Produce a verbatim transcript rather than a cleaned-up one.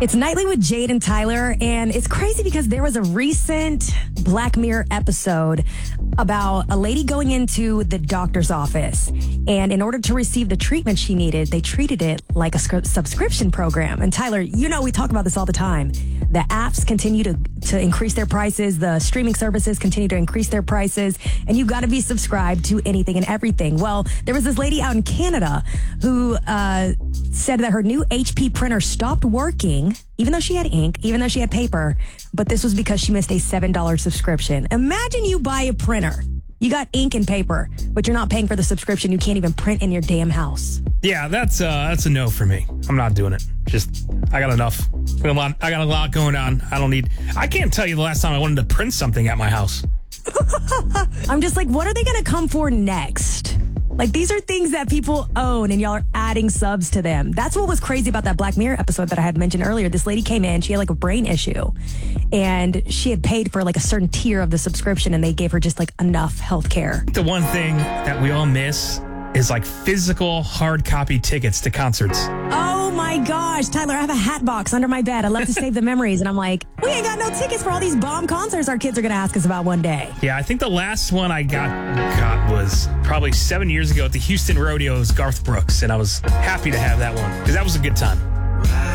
It's Nightly with Jade and Tyler, and it's crazy because there was a recent Black Mirror episode about a lady going into the doctor's office, and in order to receive the treatment she needed, they treated it like a sc- subscription program. And Tyler, you know we talk about this all the time. The apps continue to, to increase their prices, the streaming services continue to increase their prices, and you've got to be subscribed to anything and everything. Well, there was this lady out in Canada who uh, said that her new H P printer stopped working, even though she had ink, even though she had paper, but this was because she missed a seven dollars subscription. Imagine you buy a printer. You got ink and paper, but you're not paying for the subscription. You can't even print in your damn house. Yeah, that's uh, that's a no for me. I'm not doing it. Just, I got enough. I got a lot, I got a lot going on. I don't need, I can't tell you the last time I wanted to print something at my house. I'm just like, what are they going to come for next? Like, these are things that people own, and y'all are adding subs to them. That's what was crazy about that Black Mirror episode that I had mentioned earlier. This lady came in, she had like a brain issue, and she had paid for like a certain tier of the subscription, and they gave her just like enough health care. The one thing that we all miss is like physical hard copy tickets to concerts. Oh my gosh, Tyler, I have a hat box under my bed. I love to save the memories, and I'm like, we ain't got no tickets for all these bomb concerts our kids are going to ask us about one day. Yeah, I think the last one I got, got was probably seven years ago at the Houston Rodeo's Garth Brooks, and I was happy to have that one because that was a good time.